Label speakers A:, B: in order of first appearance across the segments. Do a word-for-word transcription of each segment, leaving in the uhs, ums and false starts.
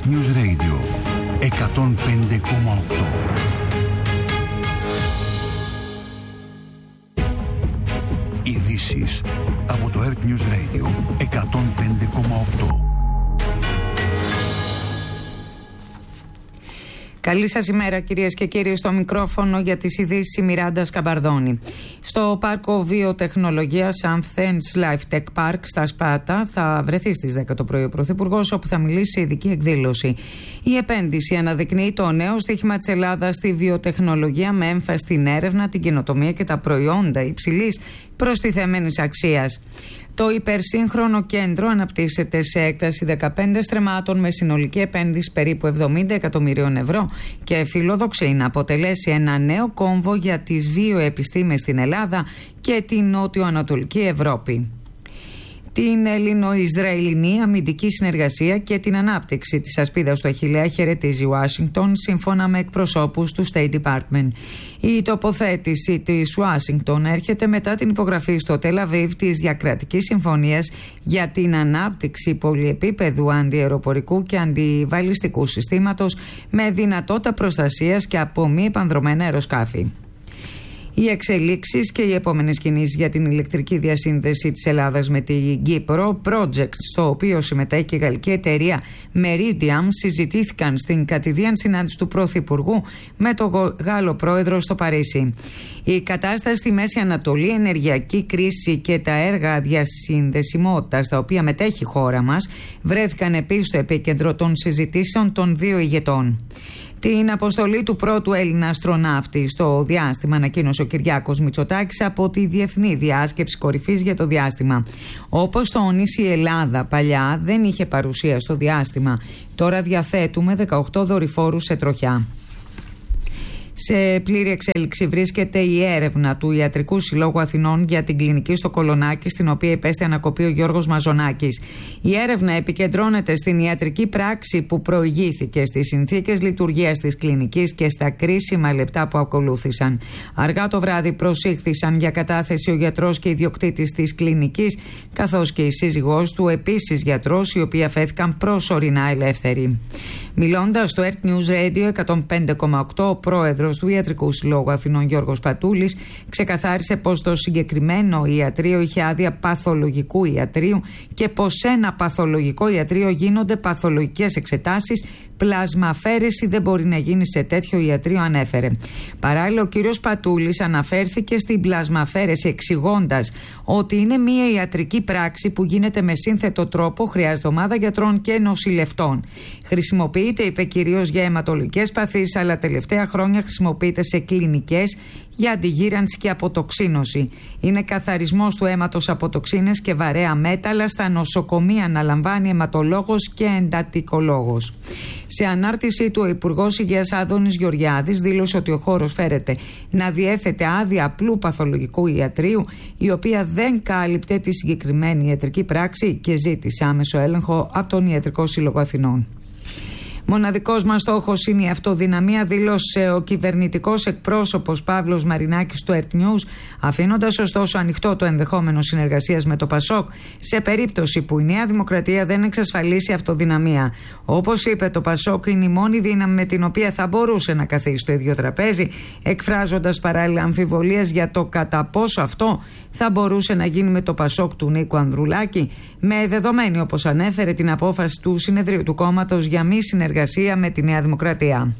A: News Radio εκατόν πέντε κόμμα οκτώ. Ειδήσεις από το Earth News Radio εκατόν πέντε κόμμα οκτώ.
B: Καλή σας ημέρα κυρίες και κύριοι, στο μικρόφωνο για τις ειδήσεις η Μιράντα Σκαμπαρδόνη. Στο πάρκο βιοτεχνολογίας Athens Life Tech Park στα Σπάτα θα βρεθεί στις δέκα το πρωί ο Πρωθυπουργός, όπου θα μιλήσει σε ειδική εκδήλωση. Η επένδυση αναδεικνύει το νέο στοίχημα της Ελλάδας στη βιοτεχνολογία, με έμφαση στην έρευνα, την καινοτομία και τα προϊόντα υψηλής προστιθέμενης αξίας. Το υπερσύγχρονο κέντρο αναπτύσσεται σε έκταση δεκαπέντε στρεμμάτων με συνολική επένδυση περίπου εβδομήντα εκατομμυρίων ευρώ και φιλοδοξεί να αποτελέσει ένα νέο κόμβο για τις βιοεπιστήμες στην Ελλάδα και την νότιο-ανατολική Ευρώπη. Την Ελληνο-Ισραηλινή αμυντική συνεργασία και την ανάπτυξη της ασπίδας του Αχιλλέα χαιρετίζει η Ουάσιγκτον, σύμφωνα με εκπροσώπους του State Department. Η τοποθέτηση της Ουάσιγκτον έρχεται μετά την υπογραφή στο Τελ Αβίβ της διακρατικής συμφωνίας για την ανάπτυξη πολυεπίπεδου αντιαεροπορικού και αντιβαλιστικού συστήματος με δυνατότητα προστασίας και από μη επανδρωμένα αεροσκάφη. Οι εξελίξεις και οι επόμενες κινήσεις για την ηλεκτρική διασύνδεση της Ελλάδας με την Κύπρο, project στο οποίο συμμετέχει και η γαλλική εταιρεία Meridiam, συζητήθηκαν στην κατηδίαν συνάντηση του Πρωθυπουργού με τον Γάλλο Πρόεδρο στο Παρίσι. Η κατάσταση στη Μέση Ανατολή, ενεργειακή κρίση και τα έργα διασυνδεσιμότητας τα οποία μετέχει η χώρα μας βρέθηκαν επίσης στο επίκεντρο των συζητήσεων των δύο ηγετών. Την αποστολή του πρώτου Έλληνα αστροναύτη στο διάστημα ανακοίνωσε ο Κυριάκος Μητσοτάκης από τη Διεθνή Διάσκεψη Κορυφής για το Διάστημα. Όπως τόνισε, η Ελλάδα παλιά δεν είχε παρουσία στο διάστημα. Τώρα διαθέτουμε δεκαοκτώ δορυφόρους σε τροχιά. Σε πλήρη εξέλιξη βρίσκεται η έρευνα του Ιατρικού Συλλόγου Αθηνών για την κλινική στο Κολονάκι, στην οποία υπέστη ανακοπή ο Γιώργος Μαζονάκης. Η έρευνα επικεντρώνεται στην ιατρική πράξη που προηγήθηκε, στις συνθήκες λειτουργίας της κλινικής και στα κρίσιμα λεπτά που ακολούθησαν. Αργά το βράδυ προσήχθησαν για κατάθεση ο γιατρός και ιδιοκτήτης της κλινικής, καθώς και η σύζυγός του, επίσης γιατρός, οι οποίοι αφέθηκαν προσωρινά ελεύθεροι. Μιλώντας στο Earth News Radio εκατόν πέντε κόμμα οκτώ, ο πρόεδρος του Ιατρικού Συλλόγου Αθηνών Γιώργος Πατούλης ξεκαθάρισε πως το συγκεκριμένο ιατρείο είχε άδεια παθολογικού ιατρείου και πως σε ένα παθολογικό ιατρείο γίνονται παθολογικές εξετάσεις. Πλασμαφαίρεση δεν μπορεί να γίνει σε τέτοιο ιατρείο, ανέφερε. Παράλληλα, ο κύριος Πατούλης αναφέρθηκε στην πλασμαφαίρεση, εξηγώντας ότι είναι μια ιατρική πράξη που γίνεται με σύνθετο τρόπο, χρειάζεται ομάδα γιατρών και νοσηλευτών. Χρησιμοποιείται, είπε, κυρίως για αιματολογικές παθήσεις, αλλά τελευταία χρόνια χρησιμοποιείται σε κλινικές για αντιγύρανση και αποτοξίνωση. Είναι καθαρισμός του αίματος από τοξίνες και βαρέα μέταλλα. Στα νοσοκομεία αναλαμβάνει αιματολόγος και εντατικολόγος. Σε ανάρτησή του, ο Υπουργός Υγείας Άδωνης Γεωργιάδης δήλωσε ότι ο χώρος φέρεται να διέθετε άδεια απλού παθολογικού ιατρείου, η οποία δεν κάλυπτε τη συγκεκριμένη ιατρική πράξη, και ζήτησε άμεσο έλεγχο από τον Ιατρικό Σύλλογο Αθηνών. Μοναδικός μας στόχος είναι η αυτοδυναμία, δήλωσε ο κυβερνητικός εκπρόσωπος Παύλος Μαρινάκης στο Earth News, αφήνοντας ωστόσο ανοιχτό το ενδεχόμενο συνεργασίας με το Πασόκ σε περίπτωση που η Νέα Δημοκρατία δεν εξασφαλίσει αυτοδυναμία. Όπως είπε, το Πασόκ είναι η μόνη δύναμη με την οποία θα μπορούσε να καθίσει στο ίδιο τραπέζι, εκφράζοντας παράλληλα αμφιβολίες για το κατά πόσο αυτό θα μπορούσε να γίνει με το Πασόκ του Νίκου Ανδρουλάκη, με δεδομένη, όπως ανέφερε, την απόφαση του συνεδρίου του κόμματος για μη συνεργασία με τη Νέα Δημοκρατία.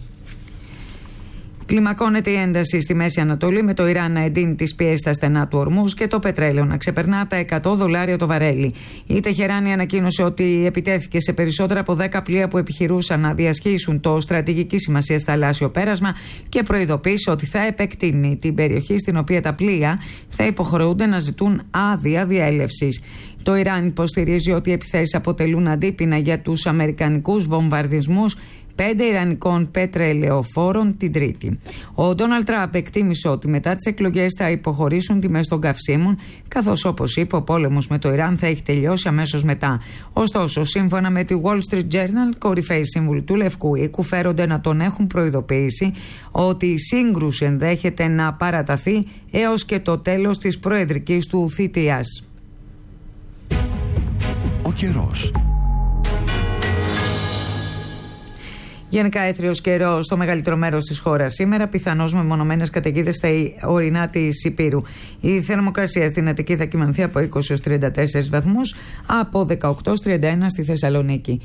B: Κλιμακώνεται η ένταση στη Μέση Ανατολή, με το Ιράν να εντείνει τις πιέσεις στα στενά του Ορμούζ και το πετρέλαιο να ξεπερνά τα εκατό δολάρια το βαρέλι. Η Τεχεράνη ανακοίνωσε ότι επιτέθηκε σε περισσότερα από δέκα πλοία που επιχειρούσαν να διασχίσουν το στρατηγική σημασία θαλάσσιο πέρασμα και προειδοποίησε ότι θα επεκτείνει την περιοχή στην οποία τα πλοία θα υποχρεούνται να ζητούν άδεια διέλευσης. Το Ιράν υποστηρίζει ότι οι επιθέσεις αποτελούν αντίπεινα για τους αμερικανικούς βομβαρδισμούς πέντε ιρανικών πετρελαιοφόρων την Τρίτη. Ο Ντόναλντ Τραμπ εκτίμησε ότι μετά τις εκλογές θα υποχωρήσουν τιμές των καυσίμων, καθώς, όπως είπε, ο πόλεμος με το Ιράν θα έχει τελειώσει αμέσως μετά. Ωστόσο, σύμφωνα με τη Wall Street Journal, κορυφαίοι σύμβουλοι του Λευκού Οίκου φέρονται να τον έχουν προειδοποιήσει ότι η σύγκρουση ενδέχεται να παραταθεί έως και το τέλος της προεδρικής του θητείας.
A: Ο καιρός.
B: Γενικά έθριος καιρός στο μεγαλύτερο μέρος της χώρας σήμερα, πιθανώς με μονομένες καταιγίδες στα ορεινά της Ηπείρου. Η θερμοκρασία στην Αττική θα κυμανθεί από είκοσι έως τριάντα τέσσερις βαθμούς, από δεκαοκτώ έως τριάντα ένα στη Θεσσαλονίκη.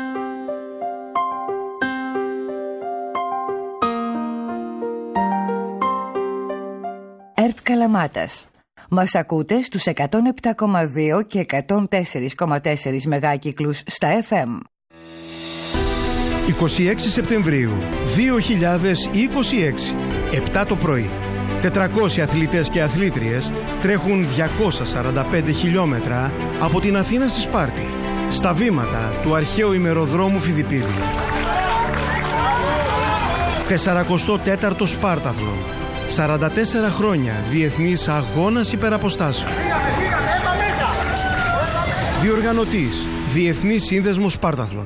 C: ΕΡΤ Καλαμάτας. Μας ακούτε στους εκατόν επτά κόμμα δύο και εκατόν τέσσερα κόμμα τέσσερα μεγάκυκλους στα εφ εμ.
D: είκοσι έξι Σεπτεμβρίου δύο χιλιάδες είκοσι έξι, επτά το πρωί. τετρακόσιοι αθλητές και αθλήτριες τρέχουν διακόσια σαράντα πέντε χιλιόμετρα από την Αθήνα στη Σπάρτη, στα βήματα του αρχαίου ημεροδρόμου Φιδιππίδη. σαρανταετό τέταρτο Σπάρταθλον. σαράντα τέσσερα χρόνια διεθνής αγώνας υπεραποστάσεων. Διοργανωτής Διεθνής Σύνδεσμος Σπάρταθλον.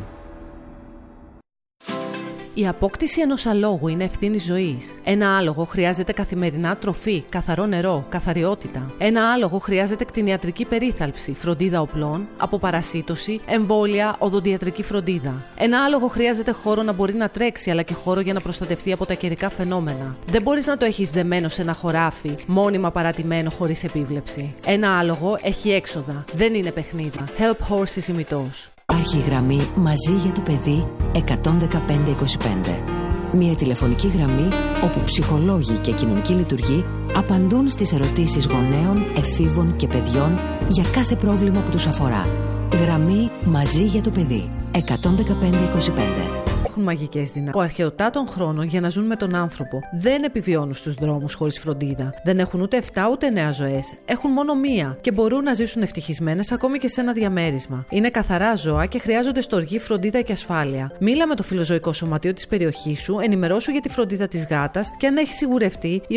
E: Η απόκτηση ενός αλόγου είναι ευθύνη ζωής. Ένα άλογο χρειάζεται καθημερινά τροφή, καθαρό νερό, καθαριότητα. Ένα άλογο χρειάζεται κτηνιατρική περίθαλψη, φροντίδα οπλών, αποπαρασίτωση, εμβόλια, οδοντιατρική φροντίδα. Ένα άλογο χρειάζεται χώρο να μπορεί να τρέξει, αλλά και χώρο για να προστατευτεί από τα καιρικά φαινόμενα. Δεν μπορείς να το έχεις δεμένο σε ένα χωράφι, μόνιμα παρατημένο χωρίς επίβλεψη. Ένα άλογο έχει έξοδα. Δεν είναι παιχνίδι. Help Horses ημιτός.
F: Υπάρχει η γραμμή μαζί για το παιδί εκατόν δεκαπέντε είκοσι πέντε. Μια τηλεφωνική γραμμή όπου ψυχολόγοι και κοινωνικοί λειτουργοί απαντούν στις ερωτήσεις γονέων, εφήβων και παιδιών για κάθε πρόβλημα που τους αφορά. Γραμμή μαζί για το παιδί εκατόν δεκαπέντε είκοσι πέντε.
E: Έχουν μαγικές δυνάμεις. Από αρχαιοτάτων χρόνων για να ζουν με τον άνθρωπο. Δεν επιβιώνουν στους δρόμους χωρίς φροντίδα. Δεν έχουν ούτε εφτά ούτε εννέα ζωές. Έχουν μόνο μία και μπορούν να ζήσουν ευτυχισμένες ακόμη και σε ένα διαμέρισμα. Είναι καθαρά ζώα και χρειάζονται στοργή, φροντίδα και ασφάλεια. Μίλα με το φιλοζωικό σωματείο της περιοχής σου, ενημερώσου για τη φροντίδα της γάτας και αν έχει σιγουρευτεί